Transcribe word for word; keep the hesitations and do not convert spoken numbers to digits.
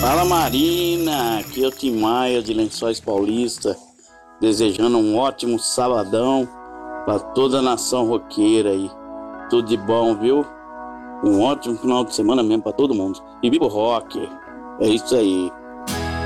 Fala Marina, aqui é o Tim Maia de Lençóis Paulista, desejando um ótimo sabadão para toda a nação roqueira aí. Tudo de bom, viu? Um ótimo final de semana mesmo para todo mundo. E viva o rock! É isso aí.